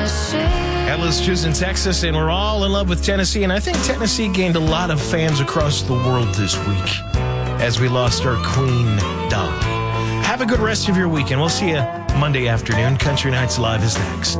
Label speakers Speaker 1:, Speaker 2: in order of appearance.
Speaker 1: Ella's choosing Texas, and we're all in love with Tennessee. And I think Tennessee gained a lot of fans across the world this week as we lost our Queen Dolly. Have a good rest of your weekend. We'll see you Monday afternoon. Country Nights Live is next.